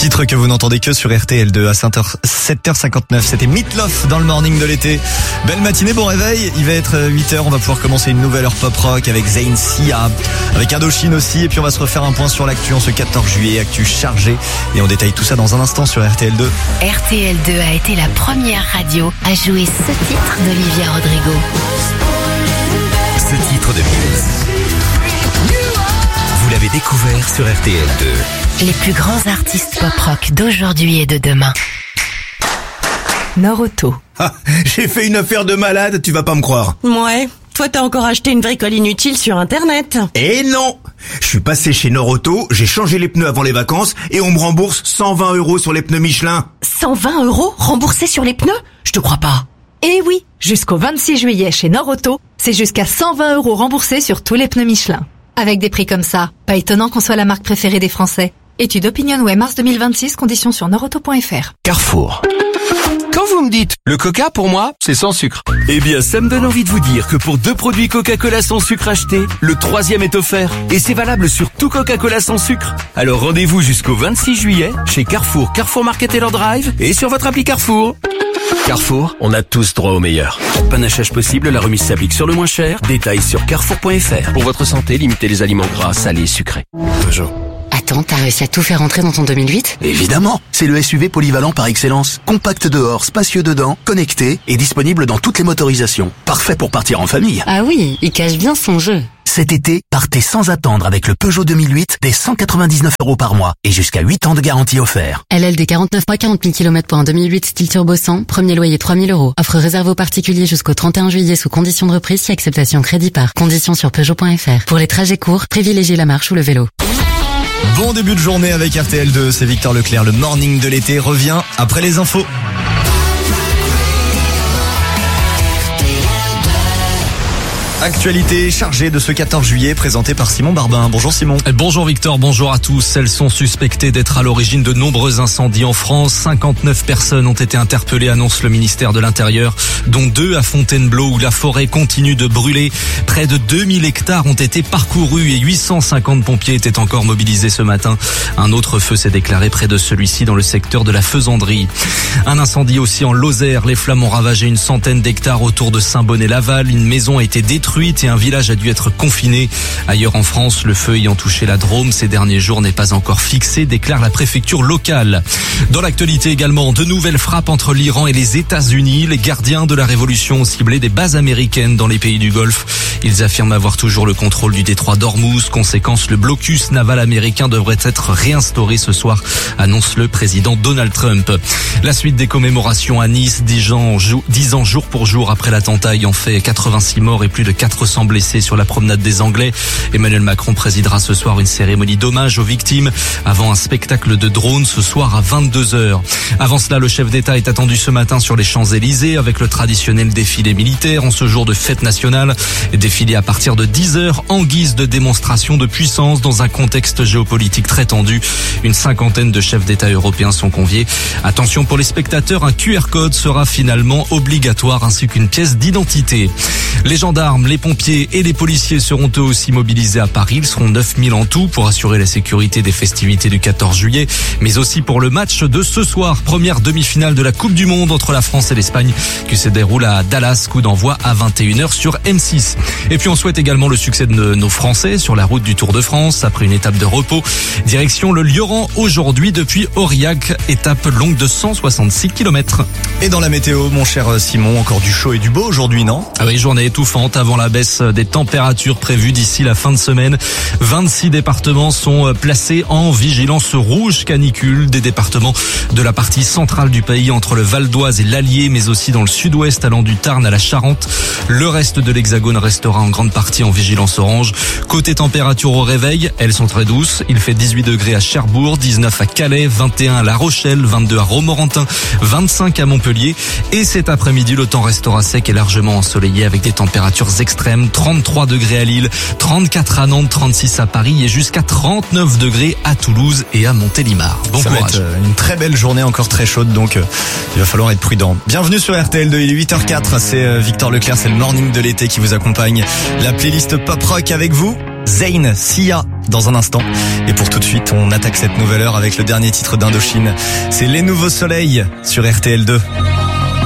Titre que vous n'entendez que sur RTL2 à 7h59. C'était Meatloaf dans le morning de l'été. Belle matinée, bon réveil. Il va être 8h. On va pouvoir commencer une nouvelle heure pop rock avec Zayn, Sia, avec Indochine aussi. Et puis on va se refaire un point sur l'actu en ce 14 juillet. Actu chargé. Et on détaille tout ça dans un instant sur RTL2. RTL2 a été la première radio à jouer ce titre d'Olivia Rodrigo. Ce titre de Muse, vous l'avez découvert sur RTL2. Les plus grands artistes pop-rock d'aujourd'hui et de demain. Norauto. Ah, j'ai fait une affaire de malade, tu vas pas me croire. Ouais, toi t'as encore acheté une bricole inutile sur internet. Eh non, je suis passé chez Norauto, j'ai changé les pneus avant les vacances et on me rembourse 120 € sur les pneus Michelin. 120 € remboursés sur les pneus? Je te crois pas. Eh oui, jusqu'au 26 juillet chez Norauto, c'est jusqu'à 120 € remboursés sur tous les pneus Michelin. Avec des prix comme ça, pas étonnant qu'on soit la marque préférée des Français. Étude OpinionWay mars 2026, conditions sur norauto.fr. Carrefour. Quand vous me dites le coca pour moi, c'est sans sucre. Eh bien, ça me donne envie de vous dire que pour 2 produits Coca-Cola sans sucre achetés, le 3e est offert. Et c'est valable sur tout Coca-Cola sans sucre. Alors rendez-vous jusqu'au 26 juillet chez Carrefour, Carrefour Market Taylor Drive et sur votre appli Carrefour. Carrefour, on a tous droit au meilleur. Panachage possible, la remise s'applique sur le moins cher. Détails sur carrefour.fr. Pour votre santé, limitez les aliments gras, salés et sucrés. Peugeot. Attends, t'as réussi à tout faire entrer dans ton 2008 ? Évidemment, c'est le SUV polyvalent par excellence. Compact dehors, spacieux dedans, connecté et disponible dans toutes les motorisations. Parfait pour partir en famille. Ah oui, il cache bien son jeu. Cet été, partez sans attendre avec le Peugeot 2008 dès 199 € par mois et jusqu'à 8 ans de garantie offert. LLD 49 mois 40 000 km pour un 2008 style turbo 100, premier loyer 3 000 €. Offre réservée aux particuliers jusqu'au 31 juillet sous condition de reprise si acceptation crédit par. Conditions sur Peugeot.fr. Pour les trajets courts, privilégiez la marche ou le vélo. Bon début de journée avec RTL2. C'est Victor Leclerc. Le morning de l'été revient après les infos. Actualité chargée de ce 14 juillet présentée par Simon Barbin. Bonjour Simon. Bonjour Victor, bonjour à tous. Elles sont suspectées d'être à l'origine de nombreux incendies en France. 59 personnes ont été interpellées, annonce le ministère de l'Intérieur, dont 2 à Fontainebleau où la forêt continue de brûler. Près de 2000 hectares ont été parcourus et 850 pompiers étaient encore mobilisés ce matin. Un autre feu s'est déclaré près de celui-ci dans le secteur de la Faisanderie. Un incendie aussi en Lozère. Les flammes ont ravagé une centaine d'hectares autour de Saint-Bonnet-Laval. Une maison a été détruite et un village a dû être confiné. Ailleurs en France, le feu ayant touché la Drôme ces derniers jours n'est pas encore fixé, déclare la préfecture locale. Dans l'actualité également, de nouvelles frappes entre l'Iran et les États-Unis. Les gardiens de la révolution ont ciblé des bases américaines dans les pays du Golfe. Ils affirment avoir toujours le contrôle du détroit d'Ormuz. Conséquence, le blocus naval américain devrait être réinstauré ce soir, annonce le président Donald Trump. La suite des commémorations à Nice, 10 ans jour pour jour après l'attentat ayant fait 86 morts et plus de 400 blessés sur la promenade des Anglais. Emmanuel Macron présidera ce soir une cérémonie d'hommage aux victimes avant un spectacle de drones ce soir à 22h. Avant cela, le chef d'État est attendu ce matin sur les Champs-Élysées avec le traditionnel défilé militaire en ce jour de fête nationale. Défilé à partir de 10h en guise de démonstration de puissance dans un contexte géopolitique très tendu. Une cinquantaine de chefs d'État européens sont conviés. Attention pour les spectateurs, un QR code sera finalement obligatoire ainsi qu'une pièce d'identité. Les gendarmes, les pompiers et les policiers seront eux aussi mobilisés à Paris. Ils seront 9000 en tout pour assurer la sécurité des festivités du 14 juillet, mais aussi pour le match de ce soir. Première demi-finale de la Coupe du Monde entre la France et l'Espagne qui se déroule à Dallas. Coup d'envoi à 21h sur M6. Et puis on souhaite également le succès de nos Français sur la route du Tour de France. Après une étape de repos, direction le Lioran aujourd'hui depuis Aurillac. Étape longue de 166 km. Et dans la météo, mon cher Simon, encore du chaud et du beau aujourd'hui, non ? Ah oui, journée étouffante avant la baisse des températures prévues d'ici la fin de semaine. 26 départements sont placés en vigilance rouge canicule. Des départements de la partie centrale du pays entre le Val d'Oise et l'Allier, mais aussi dans le sud-ouest allant du Tarn à la Charente. Le reste de l'Hexagone restera en grande partie en vigilance orange. Côté température au réveil, elles sont très douces. Il fait 18 degrés à Cherbourg, 19 à Calais, 21 à La Rochelle, 22 à Romorantin, 25 à Montpellier. Et cet après-midi, le temps restera sec et largement ensoleillé avec des températures extrêmes. 33 degrés à Lille, 34 à Nantes, 36 à Paris et jusqu'à 39 degrés à Toulouse et à Montélimar. Bon Ça courage. va être une très belle journée, encore très chaude, donc il va falloir être prudent. Bienvenue sur RTL2, il est 8h04, c'est Victor Leclerc, c'est le morning de l'été qui vous accompagne. La playlist pop rock avec vous, Zayn, Sia dans un instant. Et pour tout de suite, on attaque cette nouvelle heure avec le dernier titre d'Indochine. C'est Les Nouveaux Soleils sur RTL2.